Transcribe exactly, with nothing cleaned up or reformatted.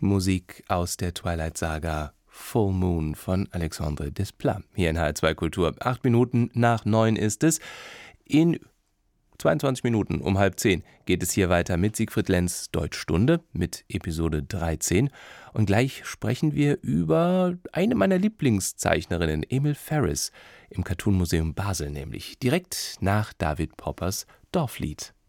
Musik aus der Twilight-Saga Full Moon von Alexandre Desplat. Hier in H R zwei Kultur. Acht Minuten nach neun ist es. In zweiundzwanzig Minuten um halb zehn geht es hier weiter mit Siegfried Lenz Deutschstunde mit Episode dreizehn. Und gleich sprechen wir über eine meiner Lieblingszeichnerinnen, Emil Ferris, im Cartoon Museum Basel nämlich. Direkt nach David Poppers Dorflied.